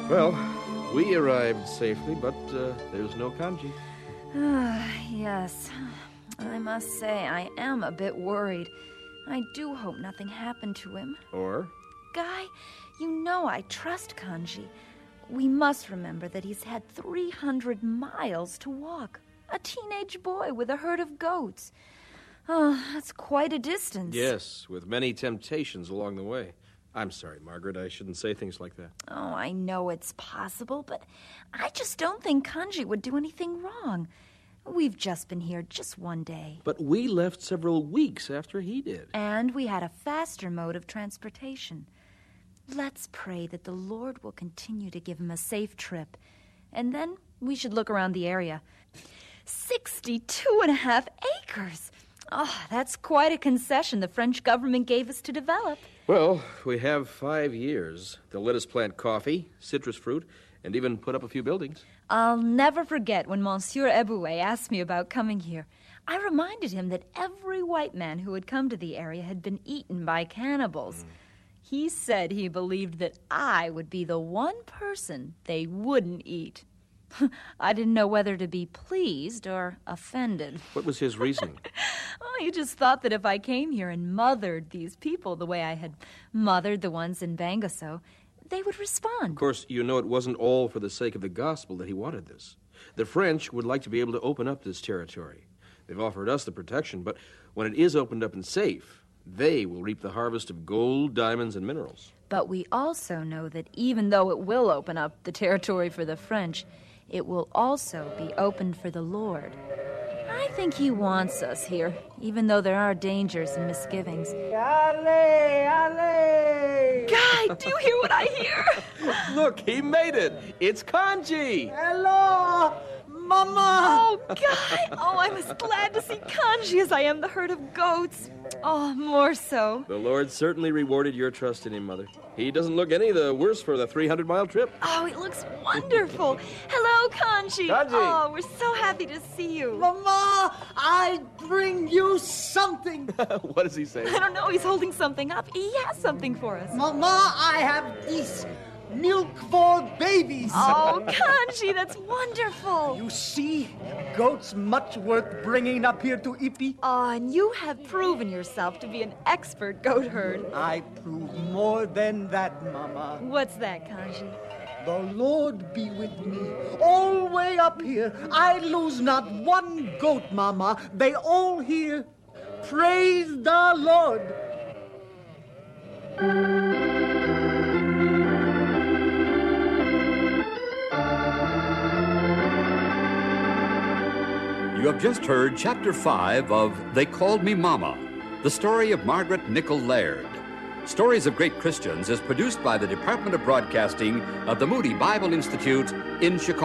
Well, we arrived safely, but there's no Kanji. Yes. I must say, I am a bit worried. I do hope nothing happened to him. Or? Guy, you know I trust Kanji. We must remember that he's had 300 miles to walk. A teenage boy with a herd of goats. Oh, that's quite a distance. Yes, with many temptations along the way. I'm sorry, Margaret. I shouldn't say things like that. Oh, I know it's possible, but I just don't think Kanji would do anything wrong. We've just been here just one day. But we left several weeks after he did. And we had a faster mode of transportation. Let's pray that the Lord will continue to give him a safe trip. And then we should look around the area. 62.5 acres! Oh, that's quite a concession the French government gave us to develop. Well, we have 5 years. They'll let us plant coffee, citrus fruit, and even put up a few buildings. I'll never forget when Monsieur Eboué asked me about coming here. I reminded him that every white man who had come to the area had been eaten by cannibals. He said he believed that I would be the one person they wouldn't eat. I didn't know whether to be pleased or offended. What was his reasoning? Oh, he just thought that if I came here and mothered these people the way I had mothered the ones in Bangasso, they would respond. Of course, you know it wasn't all for the sake of the gospel that he wanted this. The French would like to be able to open up this territory. They've offered us the protection, but when it is opened up and safe, they will reap the harvest of gold, diamonds, and minerals. But we also know that even though it will open up the territory for the French, it will also be opened for the Lord. I think he wants us here, even though there are dangers and misgivings. Allez, allez! Guy, do you hear what I hear? Look, he made it. It's Kanji. Hello, Mama! Oh, Guy! Oh, I'm as glad to see Kanji as I am the herd of goats. Oh, more so. The Lord certainly rewarded your trust in him, Mother. He doesn't look any the worse for the 300-mile trip. Oh, it looks wonderful. Hello, Kanji. Kanji. Oh, we're so happy to see you. Mama, I bring you something. What does he say? I don't know. He's holding something up. He has something for us. Mama, I have this milk for babies. Oh, Kanji, that's wonderful. You see, goats much worth bringing up here to Ipi. Oh, and you have proven yourself to be an expert goat herd. I prove more than that, Mama. What's that, Kanji? The Lord be with me. All way up here, I lose not one goat, Mama. They all here. Praise the Lord. You have just heard Chapter 5 of They Called Me Mama, the story of Margaret Nichol Laird. Stories of Great Christians is produced by the Department of Broadcasting of the Moody Bible Institute in Chicago.